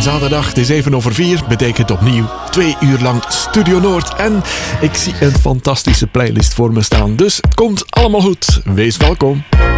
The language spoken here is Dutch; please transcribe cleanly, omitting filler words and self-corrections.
zaterdag, het is 4:07, betekent opnieuw 2 uur lang Studio Noord. En ik zie een fantastische playlist voor me staan, dus het komt allemaal goed. Wees welkom.